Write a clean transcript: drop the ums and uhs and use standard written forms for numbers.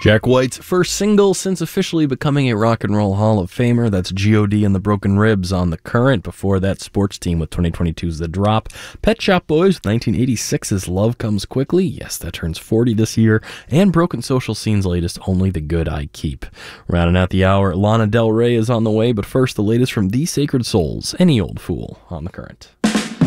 Jack White's first single since officially becoming a Rock and Roll Hall of Famer. That's G.O.D. and the Broken Ribs on The Current. Before that, Sports Team with 2022's The Drop. Pet Shop Boys with 1986's Love Comes Quickly. Yes, that turns 40 this year. And Broken Social Scene's latest, Only the Good I Keep. Rounding out the hour, Lana Del Rey is on the way, but first, the latest from The Sacred Souls, Any Old Fool on The Current.